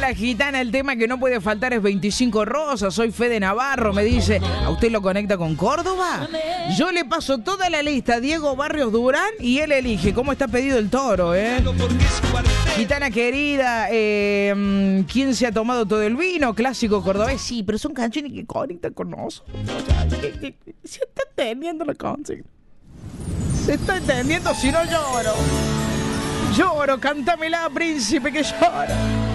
la gitana, el tema que no puede faltar es 25 Rosas. Soy Fede Navarro, me dice. ¿A usted lo conecta con Córdoba? Yo le paso toda la lista a Diego Barrios Durán y él elige. ¿Cómo está pedido el toro, Gitana querida, ¿quién se ha tomado todo el vino? Clásico cordobés. Sí, pero son canciones que conectan con nosotros. Se está entendiendo la consigna. Se está entendiendo, si no lloro. Lloro, cántamela, príncipe, que llora.